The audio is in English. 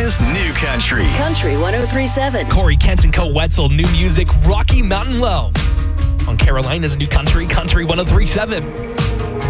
Carolina's new country. Country 103.7. Corey Kent and Co. Wetzel, new music, Rocky Mountain Low. On Carolina's new country, Country 103.7.